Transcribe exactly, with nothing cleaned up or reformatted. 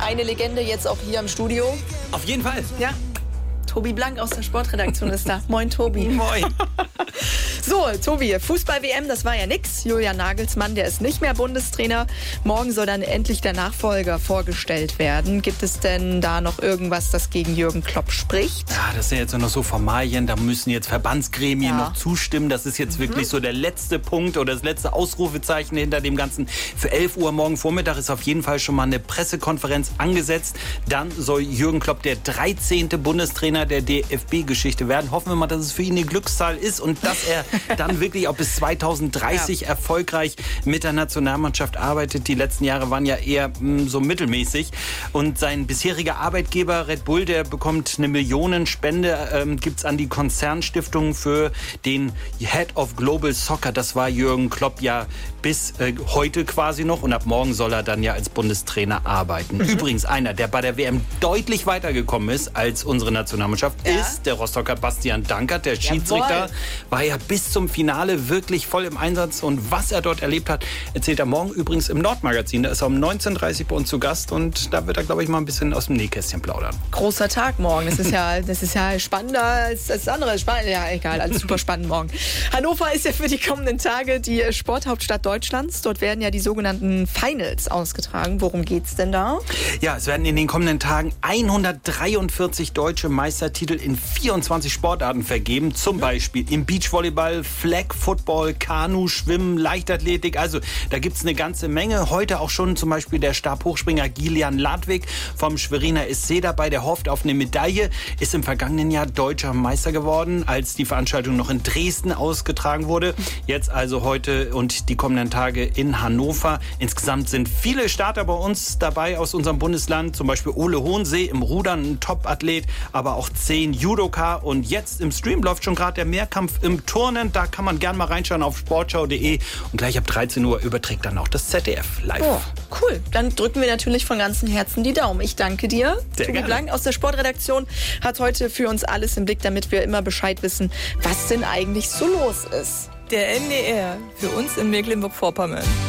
Eine Legende jetzt auch hier im Studio. Auf jeden Fall. Ja. Tobi Blank aus der Sportredaktion ist da. Moin, Tobi. Moin. So, Tobi, Fußball-W M, das war ja nix. Julian Nagelsmann, der ist nicht mehr Bundestrainer. Morgen soll dann endlich der Nachfolger vorgestellt werden. Gibt es denn da noch irgendwas, das gegen Jürgen Klopp spricht? Ja, das sind jetzt noch so Formalien. Da müssen jetzt Verbandsgremien Ja. noch zustimmen. Das ist jetzt mhm. wirklich so der letzte Punkt oder das letzte Ausrufezeichen hinter dem Ganzen. Für elf Uhr morgen Vormittag ist auf jeden Fall schon mal eine Pressekonferenz angesetzt. Dann soll Jürgen Klopp der dreizehnte Bundestrainer der D F B-Geschichte werden. Hoffen wir mal, dass es für ihn eine Glückszahl ist und dass er dann wirklich auch bis zweitausenddreißig ja. erfolgreich mit der Nationalmannschaft arbeitet. Die letzten Jahre waren ja eher mh, so mittelmäßig. Und sein bisheriger Arbeitgeber Red Bull, der bekommt eine Millionenspende, ähm, gibt's an die Konzernstiftung für den Head of Global Soccer. Das war Jürgen Klopp ja bis äh, heute quasi noch. Und ab morgen soll er dann ja als Bundestrainer arbeiten. Mhm. Übrigens einer, der bei der W M deutlich weitergekommen ist als unsere Nationalmannschaft, ja. ist der Rostocker Bastian Dankert. Der Schiedsrichter Jawohl. war ja bis zum Finale wirklich voll im Einsatz. Und was er dort erlebt hat, erzählt er morgen übrigens im Nordmagazin. Da ist er um neunzehn Uhr dreißig bei uns zu Gast. Und da wird er, glaube ich, mal ein bisschen aus dem Nähkästchen plaudern. Großer Tag morgen. Das ist ja, das ist ja spannender als das andere. Spann- ja, egal. Also super spannend morgen. Hannover ist ja für die kommenden Tage die Sporthauptstadt Deutschlands. Dort werden ja die sogenannten Finals ausgetragen. Worum geht's denn da? Ja, es werden in den kommenden Tagen hundertdreiundvierzig deutsche Meistertitel in vierundzwanzig Sportarten vergeben. Zum Beispiel im Beachvolleyball, Flag Football, Kanu, Schwimmen, Leichtathletik. Also da gibt's eine ganze Menge. Heute auch schon zum Beispiel der Stabhochspringer Gilian Ladwig vom Schweriner S C dabei. Der hofft auf eine Medaille. Ist im vergangenen Jahr deutscher Meister geworden, als die Veranstaltung noch in Dresden ausgetragen wurde. Jetzt also heute und die kommenden Tage in Hannover. Insgesamt sind viele Starter bei uns dabei aus unserem Bundesland. Zum Beispiel Ole Hohensee im Rudern, ein Top-Athlet, aber auch zehn Judoka. Und jetzt im Stream läuft schon gerade der Mehrkampf im Turnen. Da kann man gerne mal reinschauen auf sportschau punkt de. Und gleich ab dreizehn Uhr überträgt dann auch das Z D F live. Oh, cool. Dann drücken wir natürlich von ganzem Herzen die Daumen. Ich danke dir. Sehr Tobi gerne. Blank aus der Sportredaktion hat heute für uns alles im Blick, damit wir immer Bescheid wissen, was denn eigentlich so los ist. Der N D R, für uns in Mecklenburg-Vorpommern.